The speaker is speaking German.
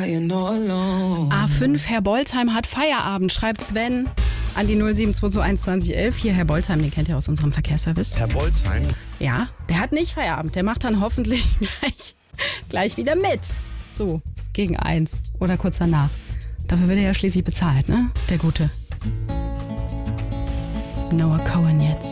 A5, Herr Bolzheim hat Feierabend, schreibt Sven an die 07221 Hier, Herr Bolzheim, den kennt ihr aus unserem Verkehrsservice. Herr Bolzheim? Ja, der hat nicht Feierabend, der macht dann hoffentlich gleich wieder mit. So, gegen 1 oder kurz danach. Dafür wird er ja schließlich bezahlt, ne? Der Gute. Noah Cohen jetzt.